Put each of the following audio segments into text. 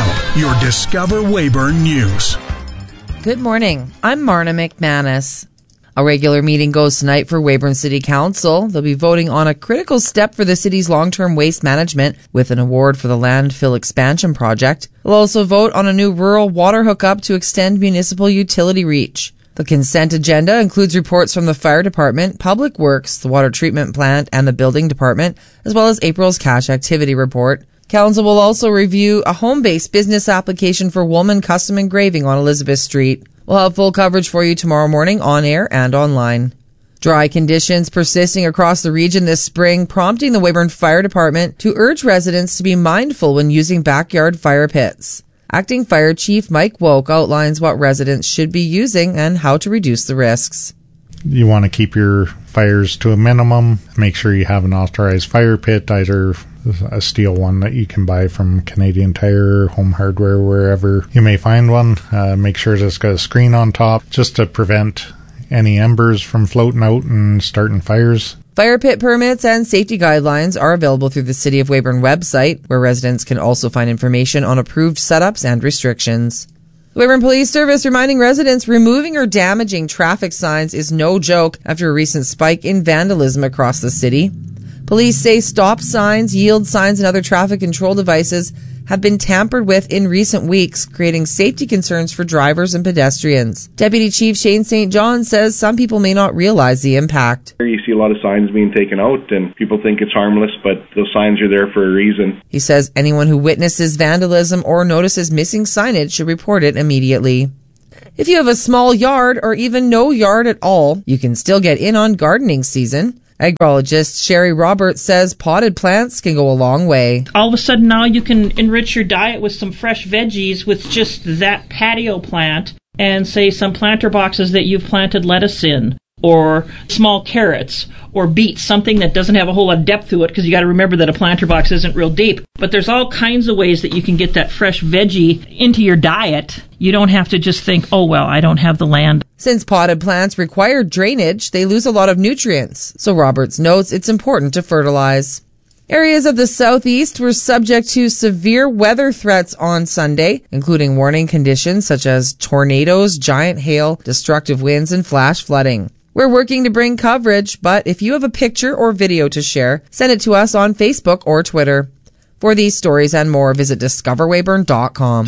Now, your Discover Weyburn News. Good morning. I'm Marna McManus. A regular meeting goes tonight for Weyburn City Council. They'll be voting on a critical step for the city's long-term waste management with an award for the landfill expansion project. They'll also vote on a new rural water hookup to extend municipal utility reach. The consent agenda includes reports from the fire department, public works, the water treatment plant, and the building department, as well as April's cash activity report. Council will also review a home-based business application for Woolman Custom Engraving on Elizabeth Street. We'll have full coverage for you tomorrow morning on air and online. Dry conditions persisting across the region this spring, prompting the Weyburn Fire Department to urge residents to be mindful when using backyard fire pits. Acting Fire Chief Mike Woke outlines what residents should be using and how to reduce the risks. You want to keep your fires to a minimum. Make sure you have an authorized fire pit, either a steel one that you can buy from Canadian Tire, Home Hardware, wherever you may find one. Make sure that it's got a screen on top just to prevent any embers from floating out and starting fires. Fire pit permits and safety guidelines are available through the City of Weyburn website, where residents can also find information on approved setups and restrictions. The Weyburn Police Service reminding residents removing or damaging traffic signs is no joke after a recent spike in vandalism across the city. Police say stop signs, yield signs, and other traffic control devices have been tampered with in recent weeks, creating safety concerns for drivers and pedestrians. Deputy Chief Shane St. John says some people may not realize the impact. You see a lot of signs being taken out and people think it's harmless, but those signs are there for a reason. He says anyone who witnesses vandalism or notices missing signage should report it immediately. If you have a small yard or even no yard at all, you can still get in on gardening season. Agrologist Sherry Roberts says potted plants can go a long way. All of a sudden now you can enrich your diet with some fresh veggies with just that patio plant and say some planter boxes that you've planted lettuce in, or small carrots, or beets, something that doesn't have a whole lot of depth to it, because you got to remember that a planter box isn't real deep. But there's all kinds of ways that you can get that fresh veggie into your diet. You don't have to just think, oh, well, I don't have the land. Since potted plants require drainage, they lose a lot of nutrients. So Roberts notes it's important to fertilize. Areas of the southeast were subject to severe weather threats on Sunday, including warning conditions such as tornadoes, giant hail, destructive winds, and flash flooding. We're working to bring coverage, but if you have a picture or video to share, send it to us on Facebook or Twitter. For these stories and more, visit discoverweyburn.com.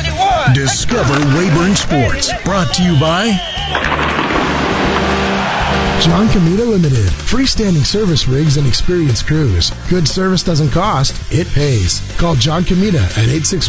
Discover Weyburn Sports, brought to you by John Comita Limited. Freestanding service rigs and experienced crews. Good service doesn't cost, it pays. Call John Comita at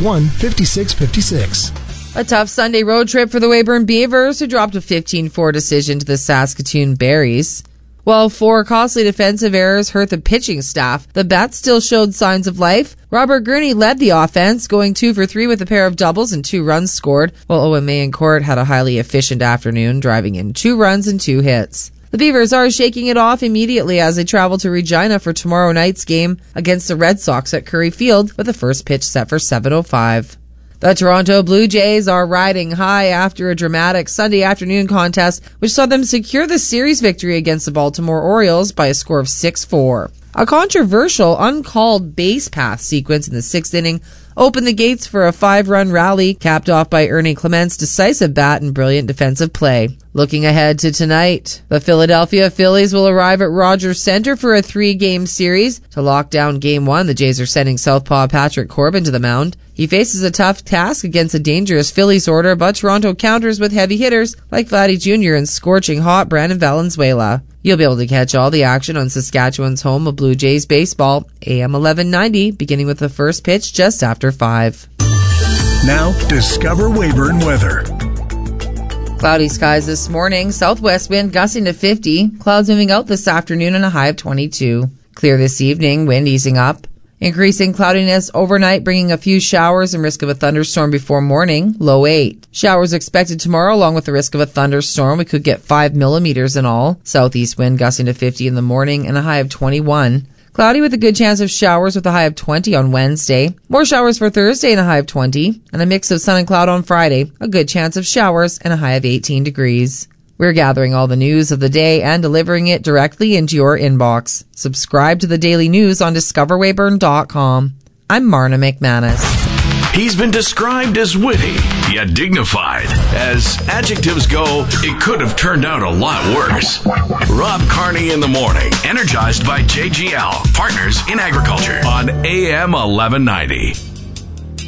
861-5656. A tough Sunday road trip for the Weyburn Beavers, who dropped a 15-4 decision to the Saskatoon Berries. While 4 costly defensive errors hurt the pitching staff, the bats still showed signs of life. Robert Gurney led the offense, going 2 for 3 with a pair of doubles and 2 runs scored, while Owen Mayencourt had a highly efficient afternoon, driving in 2 runs and 2 hits. The Beavers are shaking it off immediately as they travel to Regina for tomorrow night's game against the Red Sox at Curry Field, with the first pitch set for 7:05. The Toronto Blue Jays are riding high after a dramatic Sunday afternoon contest, which saw them secure the series victory against the Baltimore Orioles by a score of 6-4. A controversial, uncalled base path sequence in the 6th inning opened the gates for a 5-run rally, capped off by Ernie Clement's decisive bat and brilliant defensive play. Looking ahead to tonight, the Philadelphia Phillies will arrive at Rogers Center for a 3-game series. To lock down Game 1, the Jays are sending southpaw Patrick Corbin to the mound. He faces a tough task against a dangerous Phillies order, but Toronto counters with heavy hitters like Vladdy Jr. and scorching hot Brandon Valenzuela. You'll be able to catch all the action on Saskatchewan's home of Blue Jays baseball, AM 1190, beginning with the first pitch just after 5. Now, Discover Weyburn weather. Cloudy skies this morning, southwest wind gusting to 50, clouds moving out this afternoon and a high of 22. Clear this evening, wind easing up. Increasing cloudiness overnight, bringing a few showers and risk of a thunderstorm before morning, low 8. Showers expected tomorrow along with the risk of a thunderstorm. We could get 5 millimeters in all. Southeast wind gusting to 50 in the morning and a high of 21. Cloudy with a good chance of showers with a high of 20 on Wednesday. More showers for Thursday and a high of 20. And a mix of sun and cloud on Friday. A good chance of showers and a high of 18 degrees. We're gathering all the news of the day and delivering it directly into your inbox. Subscribe to the daily news on discoverweyburn.com. I'm Marna McManus. He's been described as witty, yet dignified. As adjectives go, it could have turned out a lot worse. Rob Carney in the morning, energized by JGL, Partners in Agriculture, on AM 1190.